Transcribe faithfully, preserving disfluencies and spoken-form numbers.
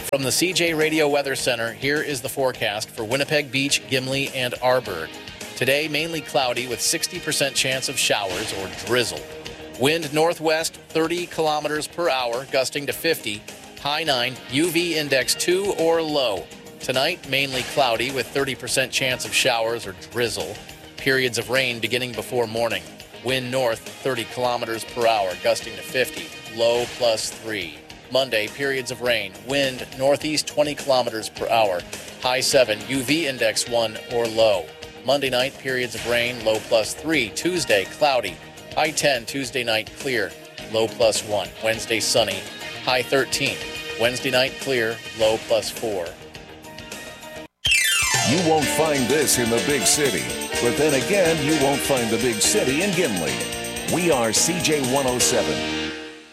From the C J Radio Weather Center, here is the forecast for Winnipeg Beach, Gimli, and Arborg. Today, mainly cloudy with sixty percent chance of showers or drizzle. Wind northwest, thirty kilometers per hour, gusting to fifty. High nine, U V index two or low. Tonight, mainly cloudy with thirty percent chance of showers or drizzle. Periods of rain beginning before morning. Wind north, thirty kilometers per hour, gusting to fifty. Low plus three. Monday, periods of rain. Wind northeast twenty kilometers per hour. High seven, U V index one or low. Monday night, periods of rain. Low plus three. Tuesday, cloudy. High ten, Tuesday night, clear. Low plus one. Wednesday, sunny. High thirteen. Wednesday night, clear. Low plus four. You won't find this in the big city. But then again, you won't find the big city in Gimli. We are C J one oh seven.